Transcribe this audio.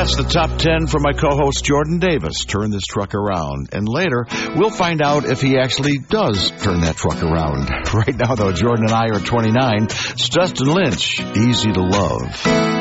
That's the top 10 for my co-host Jordan Davis. Turn this truck around. And later, we'll find out if he actually does turn that truck around. Right now, though, Jordan and I are 29. It's Dustin Lynch, Easy to Love.